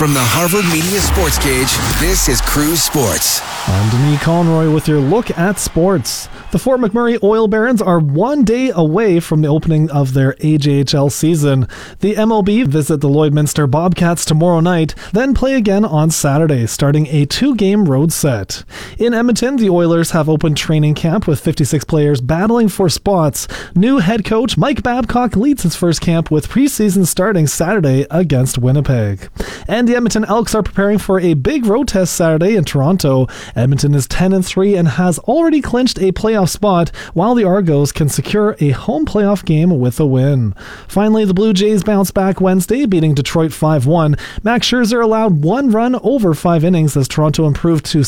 From the Harvard Media Sports Cage, this is Cruise Sports. I'm Denis Conroy with your look at sports. The Fort McMurray Oil Barons are 1 day away from the opening of their AJHL season. The MLB visit the Lloydminster Bobcats tomorrow night, then play again on Saturday, starting a 2-game road set. In Edmonton, the Oilers have opened training camp with 56 players battling for spots. New head coach Mike Babcock leads his first camp with preseason starting Saturday against Winnipeg. And the Edmonton Elks are preparing for a big road test Saturday in Toronto. Edmonton is 10-3 and has already clinched a playoff spot, while the Argos can secure a home playoff game with a win. Finally, the Blue Jays bounced back Wednesday, beating Detroit 5-1. Max Scherzer allowed 1 run over 5 innings as Toronto improved to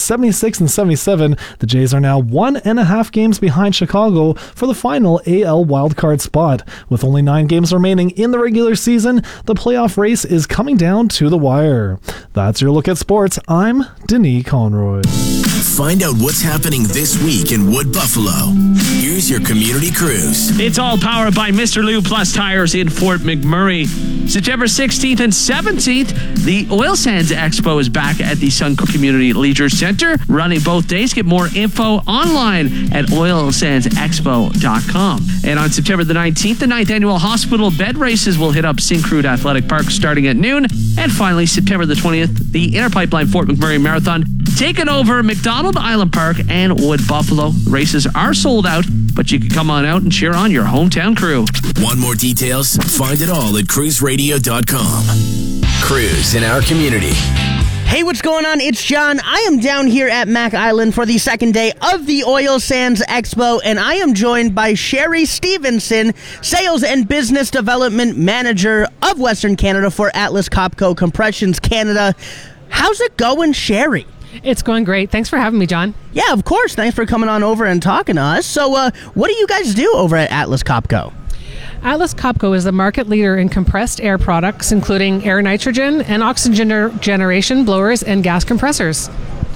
76-77. The Jays are now 1.5 games behind Chicago for the final AL wildcard spot. With only 9 games remaining in the regular season, the playoff race is coming down to the wire. That's your look at sports. I'm Denis Conroy. Find out what's happening this week in Wood Buffalo. Here's your community cruise. It's all powered by Mr. Lou Plus Tires in Fort McMurray. September 16th and 17th, the Oil Sands Expo is back at the Suncook Community Leisure Center, running both days. Get more info online at oilsandsexpo.com. And on September the 19th, the 9th annual hospital bed races will hit up Syncrude Athletic Park starting at noon. And finally, September the 20th, the Inner Pipeline Fort McMurray Marathon taking over McDonald Island Park and Wood Buffalo. Races are sold out, but you can come on out and cheer on your hometown crew. Want more details? Find it all at cruiseradio.com. Cruise in our community. Hey, what's going on? It's John. I am down here at Mac Island for the second day of the Oil Sands Expo, and I am joined by Sherry Stevenson, Sales and Business Development Manager of Western Canada for Atlas Copco Compressions Canada. How's it going, Sherry? It's going great. Thanks for having me, John. Yeah, of course. Thanks for coming on over and talking to us. So, what do you guys do over at Atlas Copco? Atlas Copco is the market leader in compressed air products, including air nitrogen and oxygen generation blowers and gas compressors.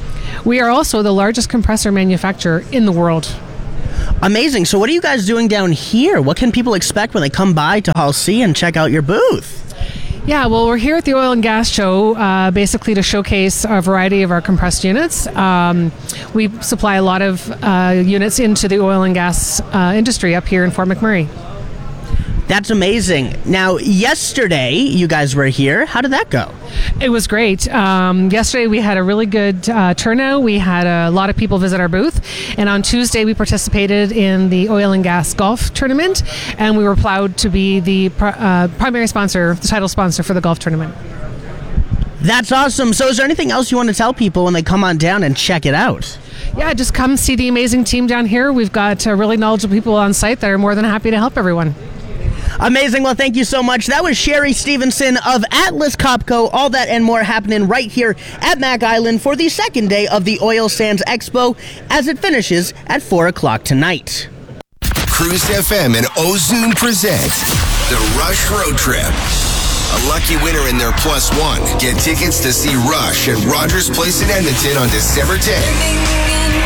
We are also the largest compressor manufacturer in the world. Amazing. So what are you guys doing down here? What can people expect when they come by to Hall C and check out your booth? Yeah, well, we're here at the Oil and Gas Show basically to showcase a variety of our compressed units. We supply a lot of units into the oil and gas industry up here in Fort McMurray. That's amazing. Now, yesterday, you guys were here. How did that go? It was great. Yesterday, we had a really good turnout. We had a lot of people visit our booth. And on Tuesday, we participated in the Oil and Gas Golf Tournament. And we were proud to be the primary sponsor, the title sponsor for the golf tournament. That's awesome. So is there anything else you want to tell people when they come on down and check it out? Yeah, just come see the amazing team down here. We've got really knowledgeable people on site that are more than happy to help everyone. Amazing. Well, thank you so much. That was Sherry Stevenson of Atlas Copco. All that and more happening right here at Mac Island for the second day of the Oil Sands Expo as it finishes at 4 o'clock tonight. Cruise FM and Ozune present the Rush Road Trip. A lucky winner in their +1. Get tickets to see Rush at Rogers Place in Edmonton on December 10th.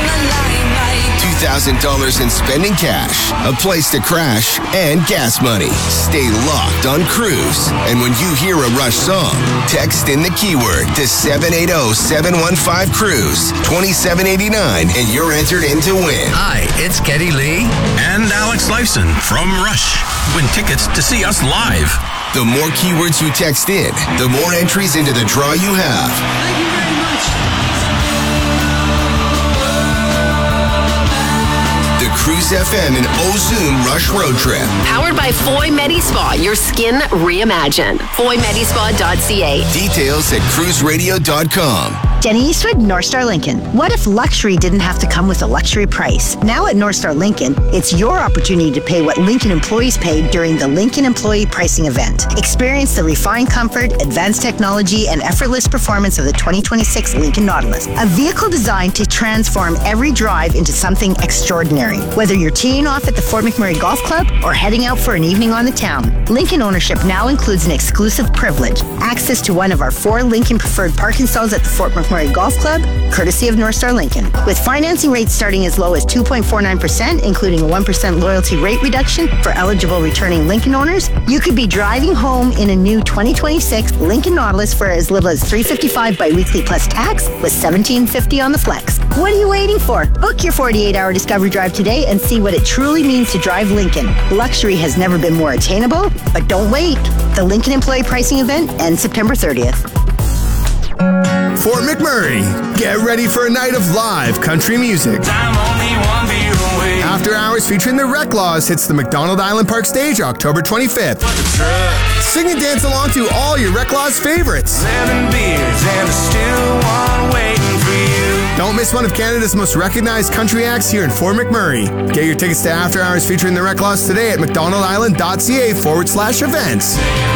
$2,000 in spending cash, a place to crash, and gas money. Stay locked on Cruise. And when you hear a Rush song, text in the keyword to 780-715-CRUISE, $27.89, and you're entered in to win. Hi, it's Geddy Lee and Alex Lifeson from Rush. Win tickets to see us live. The more keywords you text in, the more entries into the draw you have. Thank you very much. The Cruise FM and Ozune Rush Road Trip. Powered by Foy Medi-Spa, your skin reimagined. FoyMedispa.ca. Details at cruiseradio.com. Jenny Eastwood, North Star Lincoln. What if luxury didn't have to come with a luxury price? Now at North Star Lincoln, it's your opportunity to pay what Lincoln employees paid during the Lincoln Employee Pricing Event. Experience the refined comfort, advanced technology, and effortless performance of the 2026 Lincoln Nautilus, a vehicle designed to transform every drive into something extraordinary. Whether you're teeing off at the Fort McMurray Golf Club or heading out for an evening on the town, Lincoln ownership now includes an exclusive privilege, access to one of our 4 Lincoln preferred parking stalls at the Fort McMurray McMurray Golf Club, courtesy of North Star Lincoln. With financing rates starting as low as 2.49%, including a 1% loyalty rate reduction for eligible returning Lincoln owners, you could be driving home in a new 2026 Lincoln Nautilus for as little as $355 bi-weekly plus tax with $1,750 on the flex. What are you waiting for? Book your 48-hour discovery drive today and see what it truly means to drive Lincoln. Luxury has never been more attainable, but don't wait. The Lincoln Employee Pricing Event ends September 30th. Fort McMurray, get ready for a night of live country music. After Hours featuring the Reclaws hits the McDonald Island Park stage October 25th. Sing and dance along to all your Reclaws favorites. 7 beers and still one waiting for you. Don't miss one of Canada's most recognized country acts here in Fort McMurray. Get your tickets to After Hours featuring the Reclaws today at mcdonaldisland.ca/events.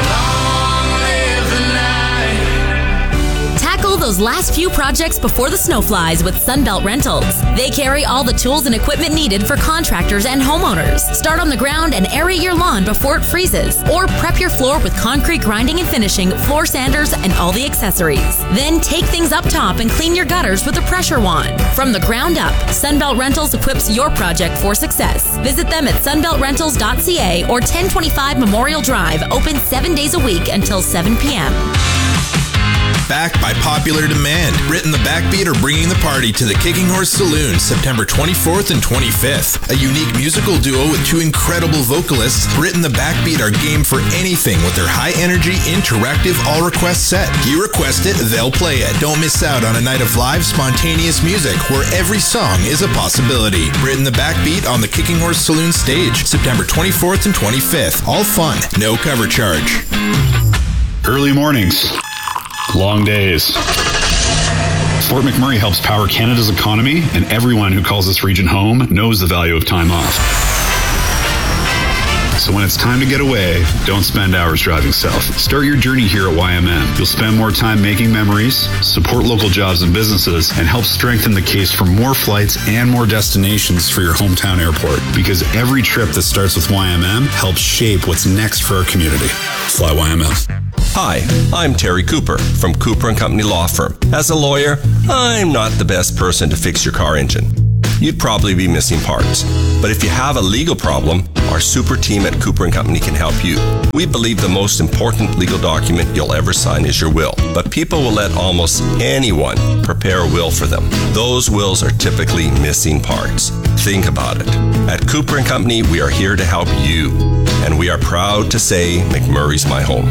Those last few projects before the snow flies with Sunbelt Rentals. They carry all the tools and equipment needed for contractors and homeowners. Start on the ground and aerate your lawn before it freezes, or prep your floor with concrete grinding and finishing, floor sanders, and all the accessories. Then take things up top and clean your gutters with a pressure wand. From the ground up, Sunbelt Rentals equips your project for success. Visit them at sunbeltrentals.ca or 1025 Memorial Drive, open 7 days a week until 7 p.m. Back by popular demand, Brit and the Backbeat are bringing the party to the Kicking Horse Saloon September 24th and 25th. A unique musical duo with two incredible vocalists, Brit and the Backbeat are game for anything with their high-energy, interactive all-request set. You request it, they'll play it. Don't miss out on a night of live, spontaneous music where every song is a possibility. Brit and the Backbeat on the Kicking Horse Saloon stage September 24th and 25th. All fun, no cover charge. Early mornings. Long days. Fort McMurray helps power Canada's economy, and everyone who calls this region home knows the value of time off. So when it's time to get away, don't spend hours driving south. Start your journey here at YMM. You'll spend more time making memories, support local jobs and businesses, and help strengthen the case for more flights and more destinations for your hometown airport. Because every trip that starts with YMM helps shape what's next for our community. Fly YMM. Hi, I'm Terry Cooper from Cooper & Company Law Firm. As a lawyer, I'm not the best person to fix your car engine. You'd probably be missing parts. But if you have a legal problem, our super team at Cooper & Company can help you. We believe the most important legal document you'll ever sign is your will. But people will let almost anyone prepare a will for them. Those wills are typically missing parts. Think about it. At Cooper & Company, we are here to help you. And we are proud to say McMurray's my home.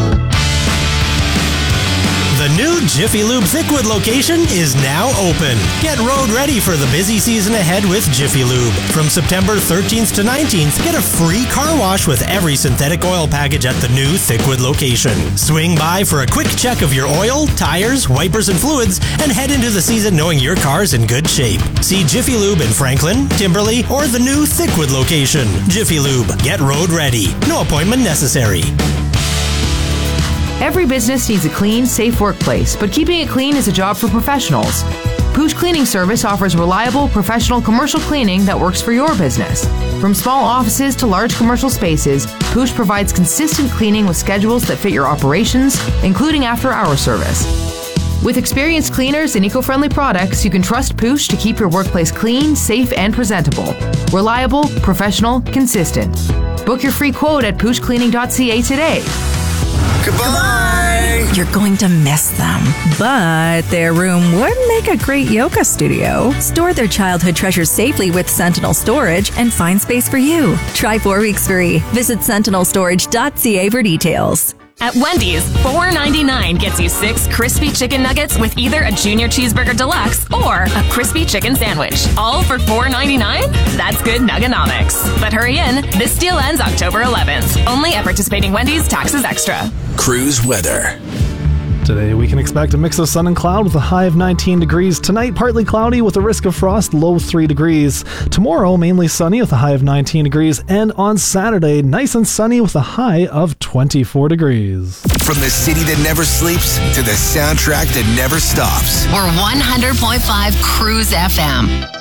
The new Jiffy Lube Thickwood location is now open. Get road ready for the busy season ahead with Jiffy Lube. From September 13th to 19th, get a free car wash with every synthetic oil package at the new Thickwood location. Swing by for a quick check of your oil, tires, wipers, and fluids, and head into the season knowing your car's in good shape. See Jiffy Lube in Franklin, Timberley, or the new Thickwood location. Jiffy Lube. Get road ready. No appointment necessary. Every business needs a clean, safe workplace, but keeping it clean is a job for professionals. Pooch Cleaning Service offers reliable, professional commercial cleaning that works for your business. From small offices to large commercial spaces, Pooch provides consistent cleaning with schedules that fit your operations, including after-hour service. With experienced cleaners and eco-friendly products, you can trust Pooch to keep your workplace clean, safe, and presentable. Reliable, professional, consistent. Book your free quote at poochcleaning.ca today. Goodbye! You're going to miss them, but their room would make a great yoga studio. Store their childhood treasures safely with Sentinel Storage and find space for you. Try 4 weeks free. Visit sentinelstorage.ca for details. At Wendy's, $4.99 gets you 6 crispy chicken nuggets with either a Junior Cheeseburger Deluxe or a crispy chicken sandwich. All for $4.99? That's good nuggenomics. But hurry in, this deal ends October 11th. Only at participating Wendy's, taxes extra. Cruise weather. Today, we can expect a mix of sun and cloud with a high of 19 degrees. Tonight, partly cloudy with a risk of frost, low 3 degrees. Tomorrow, mainly sunny with a high of 19 degrees. And on Saturday, nice and sunny with a high of 24 degrees. From the city that never sleeps to the soundtrack that never stops. We're 100.5 Cruise FM.